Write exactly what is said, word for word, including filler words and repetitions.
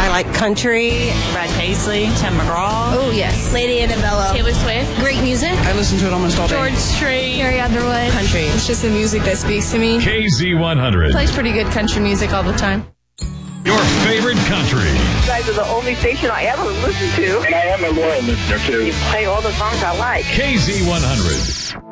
I like country. Brad Paisley, Tim McGraw. Oh, yes. Lady Annabella. Taylor Swift. Great music. I listen to it almost all day. George Strait. Carrie Underwood. Country. It's just the music that speaks to me. K Z one hundred. Plays pretty good country music all the time. Your favorite country. You guys are the only station I ever listen to. And I am a loyal listener, too. You play all the songs I like. K Z one hundred.